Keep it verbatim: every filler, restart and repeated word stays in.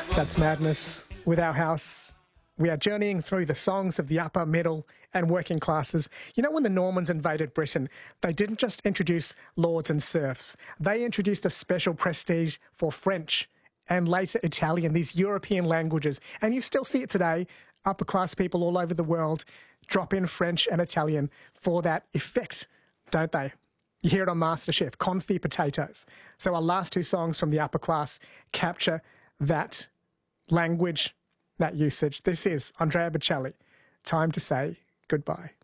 That's madness. With our house, we are journeying through the songs of the upper, middle and working classes. You know, when the Normans invaded Britain, they didn't just introduce lords and serfs. They introduced a special prestige for French and later Italian, these European languages. And you still see it today. Upper class people all over the world drop in French and Italian for that effect, don't they? You hear it on MasterChef, confit potatoes. So our last two songs from the upper class capture that language, that usage. This is Andrea Bocelli. Time to say goodbye.